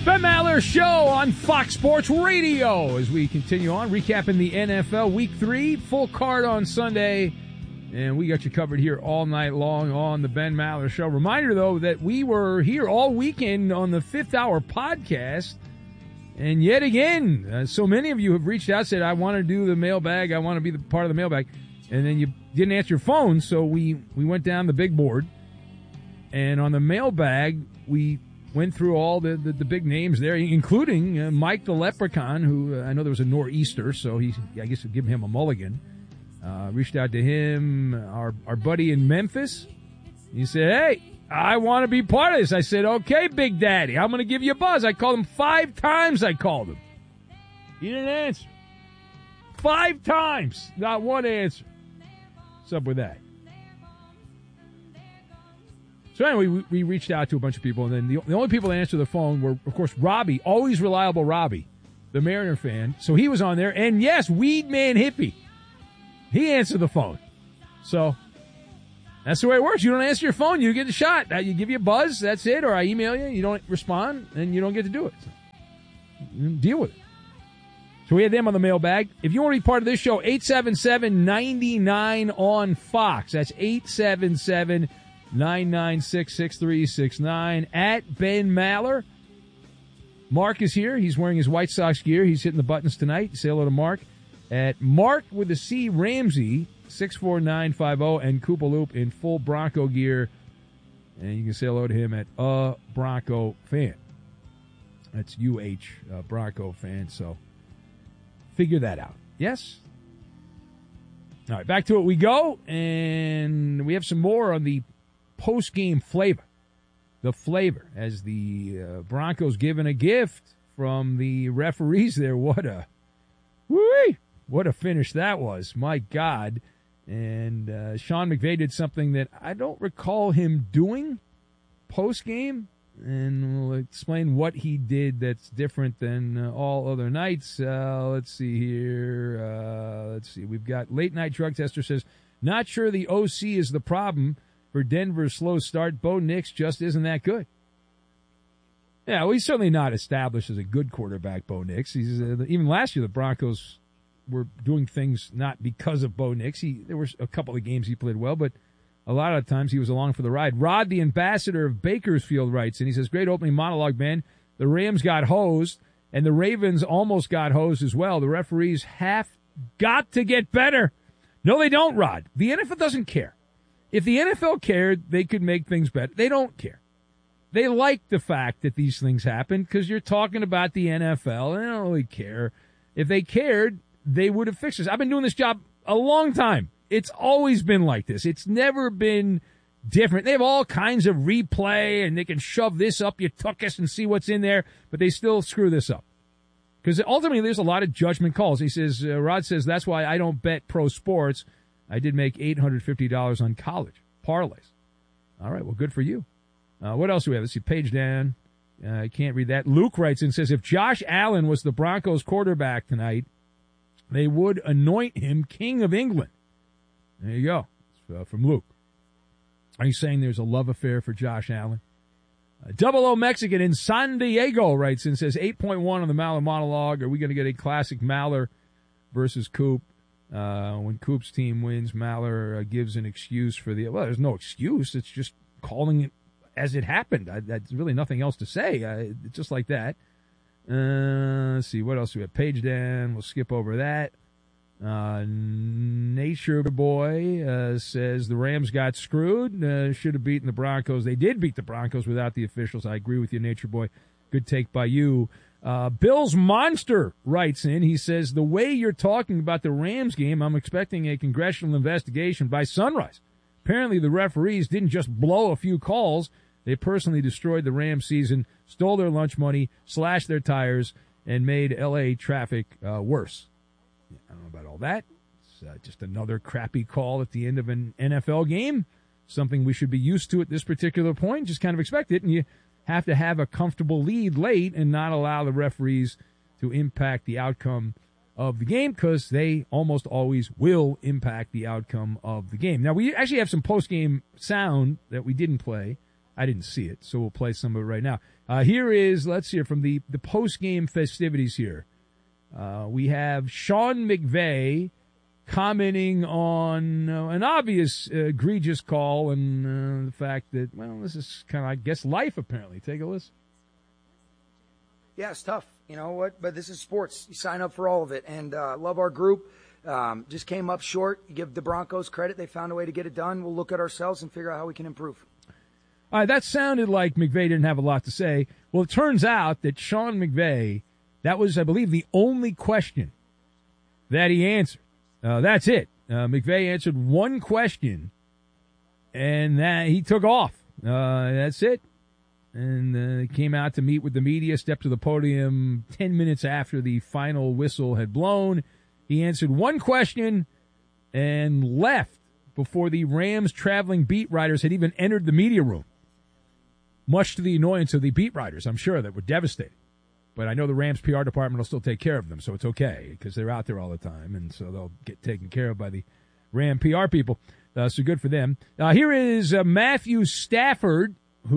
Ben Maller Show on Fox Sports Radio as we continue on, recapping the NFL Week 3, full card on Sunday, and we got you covered here all night long on the Ben Maller Show. Reminder, though, that we were here all weekend on the Fifth Hour podcast, and yet again, so many of you have reached out, said, I want to do the mailbag, I want to be the part of the mailbag, and then you didn't answer your phone, so we went down the big board, and on the mailbag, we went through all the big names there, including Mike the Leprechaun, who I know there was a nor'easter, so I guess we'll give him a mulligan. Reached out to him, our buddy in Memphis. He said, hey, I want to be part of this. I said, okay, Big Daddy, I'm going to give you a buzz. I called him 5 times. I called him. He didn't answer. 5 times, not one answer. What's up with that? So anyway, we reached out to a bunch of people, and then the only people that answered the phone were, of course, Robbie, always reliable Robbie, the Mariner fan. So he was on there. And, yes, Weed Man Hippie. He answered the phone. So that's the way it works. You don't answer your phone, you get a shot. You give you a buzz, that's it. Or I email you, you don't respond, and you don't get to do it. So deal with it. So we had them on the mailbag. If you want to be part of this show, 877-99 on Fox. That's 877 996-6369 at Ben Maller. Mark is here. He's wearing his White Sox gear. He's hitting the buttons tonight. Say hello to Mark at Mark with a C Ramsey 64950 and Koopa Loop in full Bronco gear. And you can say hello to him at Bronco Fan. That's UH Bronco Fan. So figure that out. Yes? All right, back to it we go. And we have some more on the post-game flavor. The flavor as the Broncos given a gift from the referees there. What a finish that was. My God. And Sean McVay did something that I don't recall him doing post-game. And we'll explain what he did that's different than all other nights. Let's see here. We've got Late Night Drug Tester says, not sure the OC is the problem for Denver's slow start. Bo Nix just isn't that good. Yeah, well, he's certainly not established as a good quarterback, Bo Nix. He's even last year the Broncos were doing things not because of Bo Nix. There were a couple of games he played well, but a lot of times he was along for the ride. Rod, the ambassador of Bakersfield, writes, and he says, great opening monologue, man. The Rams got hosed, and the Ravens almost got hosed as well. The referees have got to get better. No, they don't, Rod. The NFL doesn't care. If the NFL cared, they could make things better. They don't care. They like the fact that these things happen because you're talking about the NFL, and they don't really care. If they cared, they would have fixed this. I've been doing this job a long time. It's always been like this. It's never been different. They have all kinds of replay, and they can shove this up your tuchus and see what's in there, but they still screw this up. Because ultimately, there's a lot of judgment calls. He says, Rod says, that's why I don't bet pro sports. I did make $850 on college parlays. All right, well, good for you. What else do we have? Let's see, page down. I can't read that. Luke writes and says, if Josh Allen was the Broncos quarterback tonight, they would anoint him King of England. There you go. It's, from Luke. Are you saying there's a love affair for Josh Allen? Double O Mexican in San Diego writes and says 8.1 on the Maller monologue. Are we going to get a classic Maller versus Coop? When Coop's team wins, Maller gives an excuse for the... Well, there's no excuse. It's just calling it as it happened. That's really nothing else to say. Just like that. Let's see. What else do we have? Page down. We'll skip over that. Nature Boy says the Rams got screwed. Should have beaten the Broncos. They did beat the Broncos without the officials. I agree with you, Nature Boy. Good take by you. Bill's Monster writes in. He says, the way you're talking about the Rams game, I'm expecting a congressional investigation by sunrise. Apparently the referees didn't just blow a few calls. They personally destroyed the Rams season, stole their lunch money, slashed their tires, and made L.A. traffic worse. I don't know about all that. It's just another crappy call at the end of an NFL game. Something we should be used to at this particular point. Just kind of expect it, and you have to have a comfortable lead late and not allow the referees to impact the outcome of the game because they almost always will impact the outcome of the game. Now, we actually have some post-game sound that we didn't play I didn't see it, so we'll play some of it right now. Here is, let's hear from the post-game festivities here. We have Sean McVay commenting on an obvious egregious call and the fact that, well, this is kind of, I guess, life apparently. Take a listen. Yeah, it's tough. You know what? But this is sports. You sign up for all of it. And love our group. Just came up short. You give the Broncos credit. They found a way to get it done. We'll look at ourselves and figure out how we can improve. All right, that sounded like McVay didn't have a lot to say. Well, it turns out that Sean McVay, that was, I believe, the only question that he answered. That's it. McVay answered one question, and that he took off. That's it. And came out to meet with the media, stepped to the podium 10 minutes after the final whistle had blown. He answered one question and left before the Rams traveling beat writers had even entered the media room, much to the annoyance of the beat writers, I'm sure, that were devastated. But I know the Rams PR department will still take care of them, so it's okay because they're out there all the time, and so they'll get taken care of by the Ram PR people. So good for them. Here is Matthew Stafford,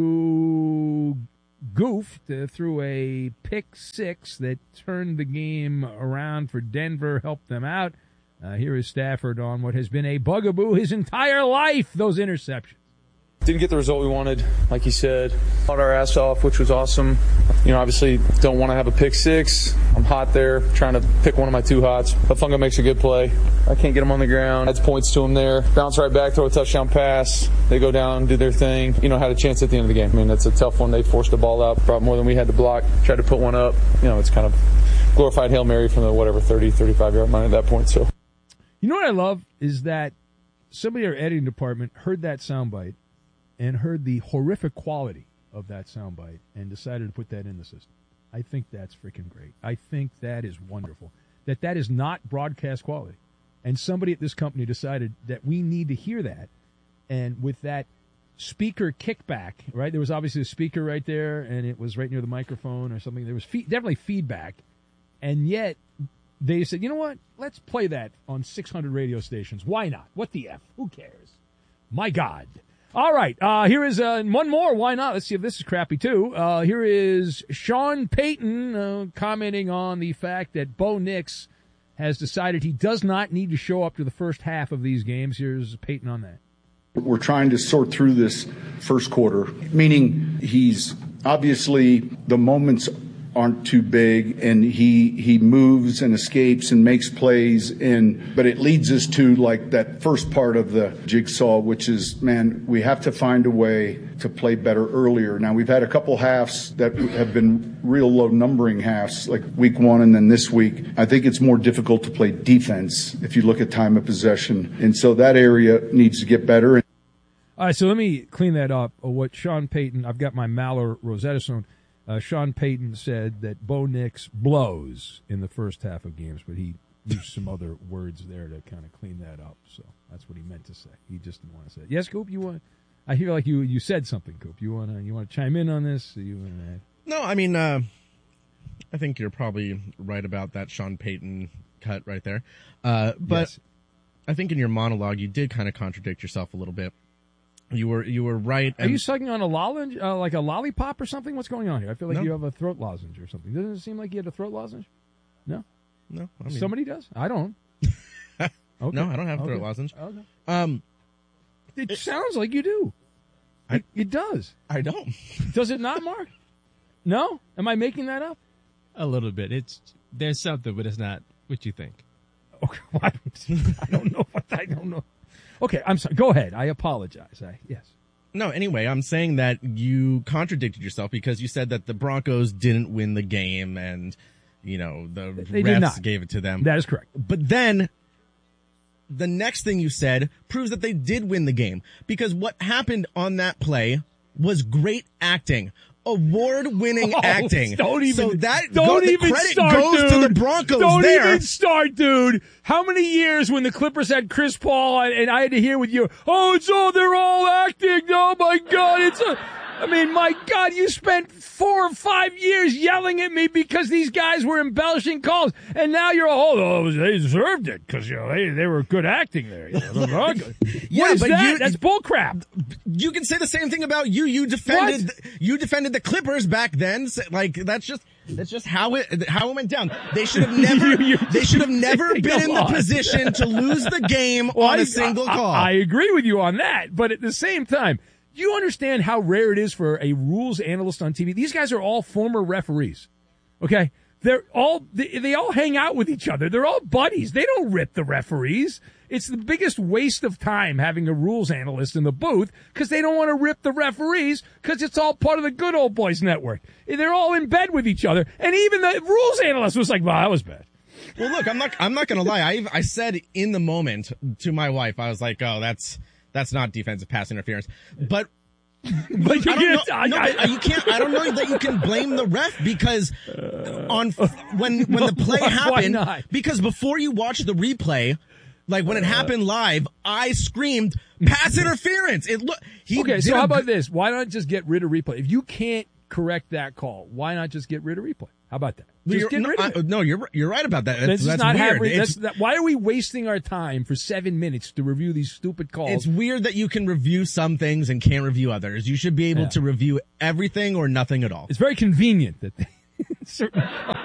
who goofed through a pick six that turned the game around for Denver, helped them out. Here is Stafford on what has been a bugaboo his entire life, those interceptions. Didn't get the result we wanted, like he said. Fought our ass off, which was awesome. You know, obviously don't want to have a pick six. I'm hot there, trying to pick one of my two hots. But Funga makes a good play. I can't get him on the ground. Adds points to him there. Bounce right back, throw a touchdown pass. They go down, do their thing. You know, had a chance at the end of the game. I mean, that's a tough one. They forced the ball out, brought more than we had to block. Tried to put one up. You know, it's kind of glorified Hail Mary from the, 30, 35-yard line at that point. So, you know what I love is that somebody in our editing department heard that soundbite and heard the horrific quality of that soundbite and decided to put that in the system. I think that's freaking great. I think that is wonderful. That is not broadcast quality. And somebody at this company decided that we need to hear that. And with that speaker kickback, right? There was obviously a speaker right there, and it was right near the microphone or something. There was definitely feedback. And yet they said, you know what? Let's play that on 600 radio stations. Why not? What the F? Who cares? My God. All right, here is one more. Why not? Let's see if this is crappy, too. Here is Sean Payton commenting on the fact that Bo Nix has decided he does not need to show up to the first half of these games. Here's Payton on that. We're trying to sort through this first quarter, meaning he's obviously the moments aren't too big, and he moves and escapes and makes plays, but it leads us to like that first part of the jigsaw, which is, man, we have to find a way to play better earlier. Now, we've had a couple halves that have been real low numbering halves, like week one and then this week. I think it's more difficult to play defense if you look at time of possession, and so that area needs to get better. All right, so let me clean that up. What Sean Payton, I've got my Maller Rosetta Stone. Sean Payton said that Bo Nix blows in the first half of games, but he used some other words there to kind of clean that up. So that's what he meant to say. He just didn't want to say it. Yes, Coop, you want? I hear like you said something, Coop. You want to chime in on this? No, I mean, I think you're probably right about that Sean Payton cut right there. But yes. I think in your monologue you did kind of contradict yourself a little bit. You were right. Are you sucking on a lozenge, like a lollipop or something? What's going on here? I feel like you have a throat lozenge or something. Doesn't it seem like you had a throat lozenge? No? No. I mean, somebody does? I don't. Okay. No, I don't have a throat lozenge. Okay. It sounds like you do. It does. I don't. Does it not, Mark? No? Am I making that up? A little bit. There's something, but it's not what you think. Okay. I don't know. I don't know. Okay, I'm sorry. Go ahead. I apologize. Yes. No, anyway, I'm saying that you contradicted yourself because you said that the Broncos didn't win the game and, the refs gave it to them. That is correct. But then the next thing you said proves that they did win the game because what happened on that play was great acting. Award-winning acting. Don't even credit start, goes dude. to the Broncos. Don't there. even start, dude. How many years when the Clippers had Chris Paul and I had to hear with you, they're all acting. Oh my God, I mean, my God, you spent 4 or 5 years yelling at me because these guys were embellishing calls, and now you're all, they deserved it because they were good acting there. Yeah, what is but that? That's bullcrap. You can say the same thing about you. You defended the Clippers back then. Like that's just how it went down. They should have never been in the position to lose the game on a single call. I agree with you on that, but at the same time, you understand how rare it is for a rules analyst on TV. These guys are all former referees. Okay? They all hang out with each other. They're all buddies. They don't rip the referees. It's the biggest waste of time having a rules analyst in the booth because they don't want to rip the referees because it's all part of the good old boys network. They're all in bed with each other. And even the rules analyst was like, well, that was bad. Well, look, I'm not going to lie. I said in the moment to my wife, I was like, oh, that's not defensive pass interference. But I don't know that you can blame the ref because when the play happened, because before you watch the replay, like when it happened live, I screamed pass interference. So how about this? Why not just get rid of replay? If you can't correct that call, why not just get rid of replay? How about that? Just get rid of it. No, you're right about that. That's weird. Why are we wasting our time for 7 minutes to review these stupid calls? It's weird that you can review some things and can't review others. You should be able to review everything or nothing at all. It's very convenient that they certain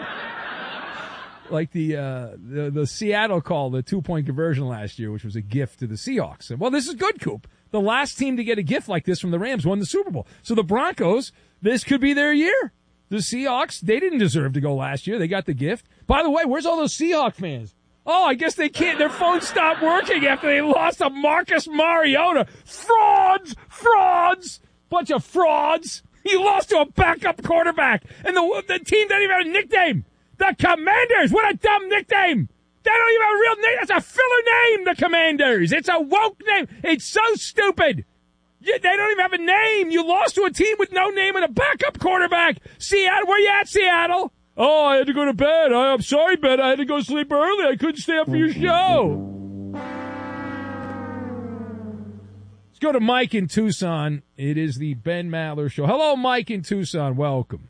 like the Seattle call, the 2-point conversion last year, which was a gift to the Seahawks. And, well, this is good, Coop. The last team to get a gift like this from the Rams won the Super Bowl. So the Broncos, this could be their year. The Seahawks, they didn't deserve to go last year. They got the gift. By the way, where's all those Seahawks fans? Oh, I guess they can't. Their phones stopped working after they lost to Marcus Mariota. Frauds! Bunch of frauds. You lost to a backup quarterback. And the team doesn't even have a nickname. The Commanders. What a dumb nickname. They don't even have a real name. It's a filler name, the Commanders. It's a woke name. It's so stupid. They don't even have a name. You lost to a team with no name and a backup quarterback. Seattle, where you at, Seattle? Oh, I had to go to bed. I'm sorry, Ben. I had to go sleep early. I couldn't stay up for your show. Let's go to Mike in Tucson. It is the Ben Maller Show. Hello, Mike in Tucson. Welcome.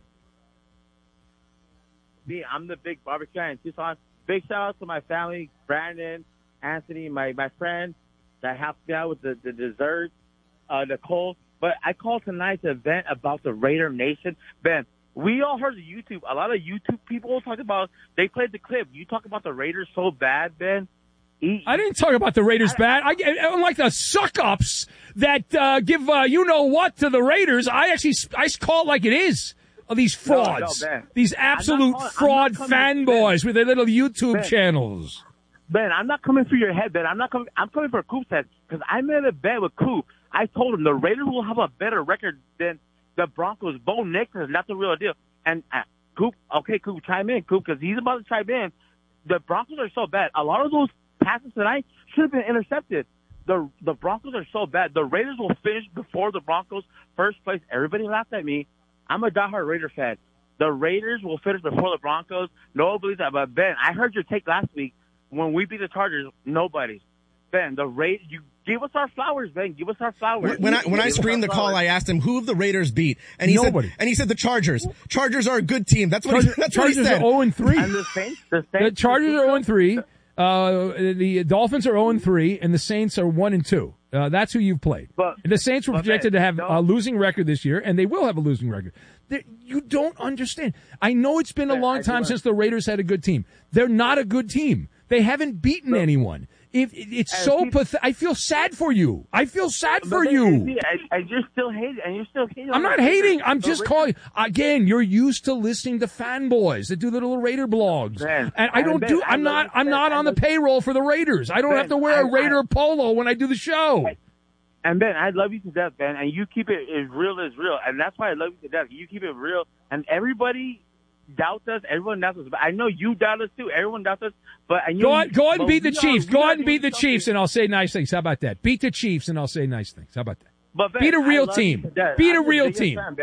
I'm the big barbecue guy in Tucson. Big shout out to my family, Brandon, Anthony, my friend that helped me out with the dessert. Nicole, but I called tonight to vent about the Raider Nation. Ben, we all heard the YouTube. A lot of YouTube people talked about, they played the clip. You talk about the Raiders so bad, Ben. I didn't talk about the Raiders bad. I like the suck-ups that give you-know-what to the Raiders. I call it like it is. These frauds. No, these absolute fraud fanboys with their little YouTube channels. Ben, I'm not coming for your head, Ben. I'm coming for Coop's head because I made a bet with Coop. I told him the Raiders will have a better record than the Broncos. Bo Nix is not the real deal. And Coop, chime in, Coop, because he's about to chime in. The Broncos are so bad. A lot of those passes tonight should have been intercepted. The Broncos are so bad. The Raiders will finish before the Broncos first place. Everybody laughed at me. I'm a diehard Raider fan. The Raiders will finish before the Broncos. No one believes that. But, Ben, I heard your take last week. When we beat the Chargers, nobody. Ben, the Raiders, you give us our flowers, Ben. Give us our flowers. When I screened the call, I asked him who have the Raiders beat, and he said the Chargers. Chargers are a good team. That's what he said. Chargers are 0-3. And the Saints, the Chargers are 0-3. The Dolphins are 0-3, and the Saints are 1-2. That's who you've played. The Saints were projected to have a losing record this year, and they will have a losing record. You don't understand. I know it's been a long time since the Raiders had a good team. They're not a good team. They haven't beaten anyone. It's so pathetic. I feel sad for you. And you're still hating. I'm not hating. I'm just calling. Again, you're used to listening to fanboys that do the little Raider blogs. I'm not on the payroll for the Raiders. I don't have to wear a Raider polo when I do the show. And Ben, I love you to death, Ben, and you keep it as real as real. And that's why I love you to death. You keep it real. And everybody doubts us. Everyone doubts us. But I know you doubt us too. Everyone doubts us. But go ahead and beat the Chiefs. Go ahead and beat the Chiefs, and I'll say nice things. How about that? Beat the Chiefs, and I'll say nice things. How about that? But Ben, beat a real team. Beat a real team.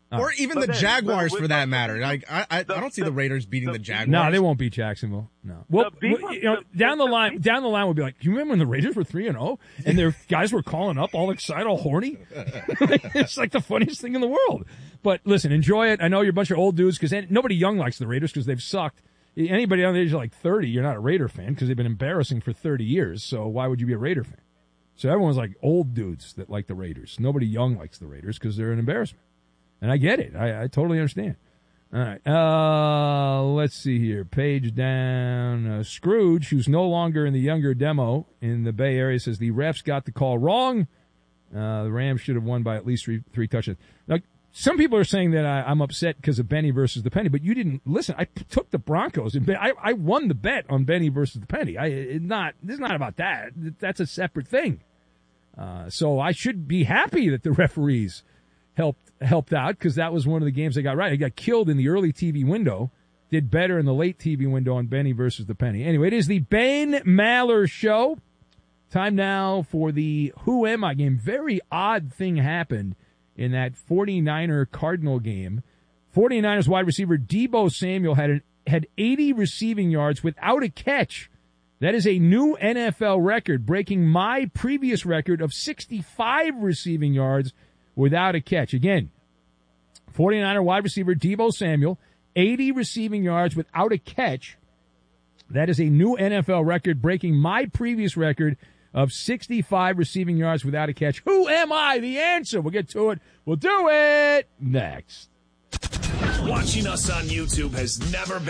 Or even the Jaguars, for that matter. Like I don't see the Raiders beating the Jaguars. No, they won't beat Jacksonville. No. Well, down the line, we'll be like, do you remember when the Raiders were 3-0 and their guys were calling up all excited, all horny? It's like the funniest thing in the world. But listen, enjoy it. I know you're a bunch of old dudes because nobody young likes the Raiders because they've sucked. Anybody on the age of like 30, you're not a Raider fan because they've been embarrassing for 30 years. So why would you be a Raider fan? So everyone's like old dudes that like the Raiders. Nobody young likes the Raiders because they're an embarrassment. And I get it. I totally understand. All right. Let's see here. Page down. Scrooge, who's no longer in the younger demo in the Bay Area, says the refs got the call wrong. The Rams should have won by at least three touchdowns. Now, some people are saying that I'm upset because of Benny versus the penny, but you didn't listen. I took the Broncos and I won the bet on Benny versus the penny. This is not about that. That's a separate thing. So I should be happy that the referees helped out because that was one of the games they got right. They got killed in the early TV window, did better in the late TV window on Benny versus the penny. Anyway, it is the Ben Maller Show. Time now for the Who Am I game. Very odd thing happened in that 49er Cardinal game. 49ers wide receiver Deebo Samuel had 80 receiving yards without a catch. That is a new NFL record, breaking my previous record of 65 receiving yards without a catch. Again, 49er wide receiver Deebo Samuel, 80 receiving yards without a catch. That is a new NFL record, breaking my previous record of 65 receiving yards without a catch. Who am I? The answer. We'll get to it. We'll do it next. Watching us on YouTube has never been